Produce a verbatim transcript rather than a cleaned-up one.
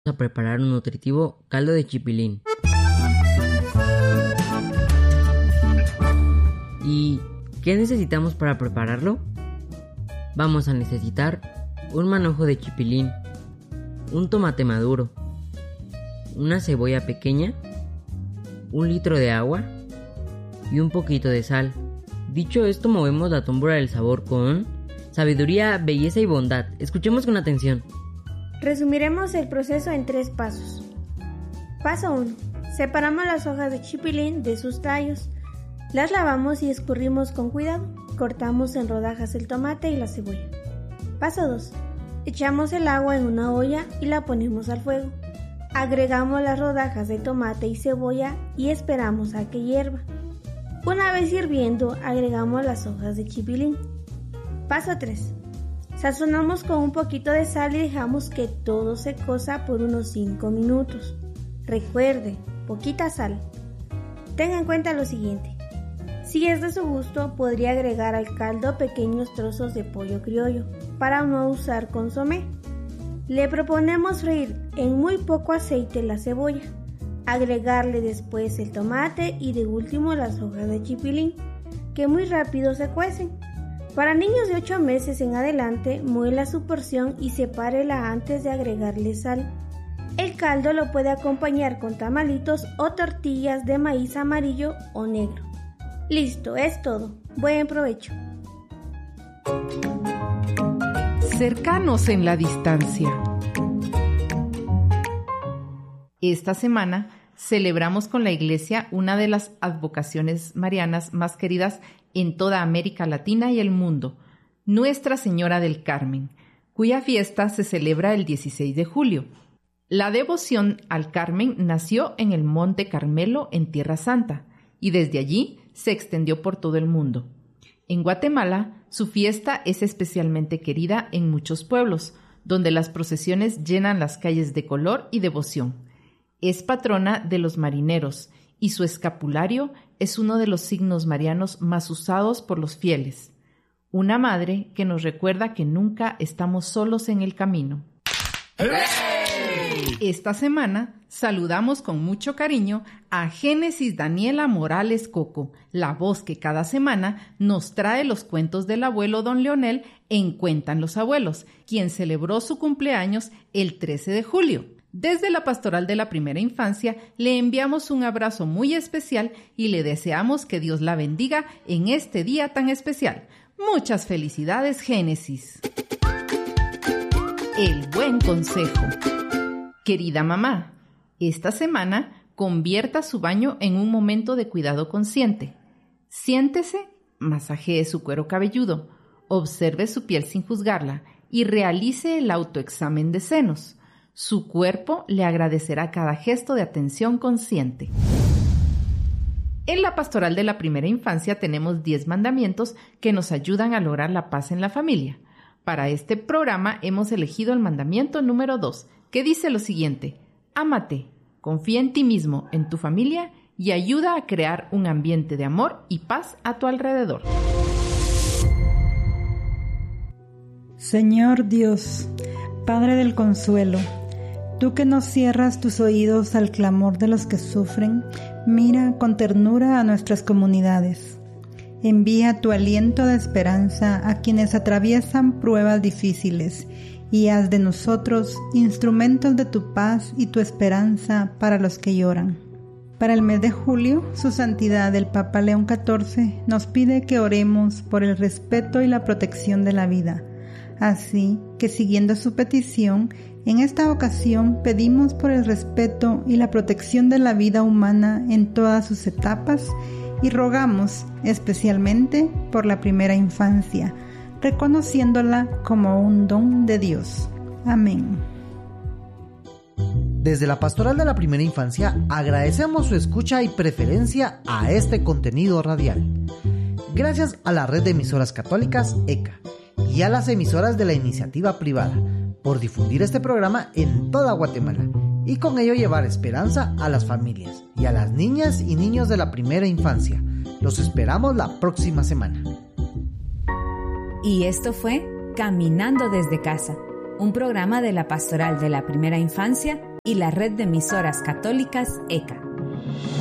a preparar un nutritivo caldo de chipilín. ¿Y qué necesitamos para prepararlo? Vamos a necesitar un manojo de chipilín, un tomate maduro, una cebolla pequeña, un litro de agua y un poquito de sal. Dicho esto, movemos la tómbola del sabor con sabiduría, belleza y bondad. Escuchemos con atención. Resumiremos el proceso en tres pasos. Paso uno. Separamos las hojas de chipilín de sus tallos. Las lavamos y escurrimos con cuidado. Cortamos en rodajas el tomate y la cebolla. Paso dos. Echamos el agua en una olla y la ponemos al fuego. Agregamos las rodajas de tomate y cebolla y esperamos a que hierva. Una vez hirviendo, agregamos las hojas de chipilín. Paso tres. Sazonamos con un poquito de sal y dejamos que todo se cosa por unos cinco minutos. Recuerde, poquita sal. Tenga en cuenta lo siguiente. Si es de su gusto, podría agregar al caldo pequeños trozos de pollo criollo, para no usar consomé. Le proponemos freír en muy poco aceite la cebolla, agregarle después el tomate y de último las hojas de chipilín, que muy rápido se cuecen. Para niños de ocho meses en adelante, muela su porción y sepárela antes de agregarle sal. El caldo lo puede acompañar con tamalitos o tortillas de maíz amarillo o negro. Listo, es todo. Buen provecho. Cercanos en la distancia. Esta semana celebramos con la Iglesia una de las advocaciones marianas más queridas en toda América Latina y el mundo, Nuestra Señora del Carmen, cuya fiesta se celebra el dieciséis de julio. La devoción al Carmen nació en el Monte Carmelo en Tierra Santa y desde allí se extendió por todo el mundo. En Guatemala, su fiesta es especialmente querida en muchos pueblos, donde las procesiones llenan las calles de color y devoción. Es patrona de los marineros y su escapulario es uno de los signos marianos más usados por los fieles. Una madre que nos recuerda que nunca estamos solos en el camino. ¡Hey! Esta semana saludamos con mucho cariño a Génesis Daniela Morales Coco, la voz que cada semana nos trae los cuentos del abuelo don Leonel en Cuentan los Abuelos, quien celebró su cumpleaños el trece de julio. Desde la Pastoral de la Primera Infancia le enviamos un abrazo muy especial y le deseamos que Dios la bendiga en este día tan especial. Muchas felicidades, Génesis. El buen consejo. Querida mamá, esta semana convierta su baño en un momento de cuidado consciente. Siéntese, masajee su cuero cabelludo, observe su piel sin juzgarla y realice el autoexamen de senos. Su cuerpo le agradecerá cada gesto de atención consciente. En la Pastoral de la Primera Infancia tenemos diez mandamientos que nos ayudan a lograr la paz en la familia. Para este programa hemos elegido el mandamiento número dos, que dice lo siguiente: ámate, confía en ti mismo, en tu familia y ayuda a crear un ambiente de amor y paz a tu alrededor. Señor Dios, Padre del consuelo, tú que no cierras tus oídos al clamor de los que sufren, mira con ternura a nuestras comunidades. Envía tu aliento de esperanza a quienes atraviesan pruebas difíciles y haz de nosotros instrumentos de tu paz y tu esperanza para los que lloran. Para el mes de julio, su santidad el Papa León catorce nos pide que oremos por el respeto y la protección de la vida. Así que, siguiendo su petición, en esta ocasión pedimos por el respeto y la protección de la vida humana en todas sus etapas y rogamos especialmente por la primera infancia, reconociéndola como un don de Dios. Amén. Desde la Pastoral de la Primera Infancia agradecemos su escucha y preferencia a este contenido radial. Gracias a la red de emisoras católicas E C A y a las emisoras de la iniciativa privada por difundir este programa en toda Guatemala y con ello llevar esperanza a las familias y a las niñas y niños de la primera infancia. Los esperamos la próxima semana. Y esto fue Caminando desde Casa, un programa de la Pastoral de la Primera Infancia y la red de emisoras católicas E C A.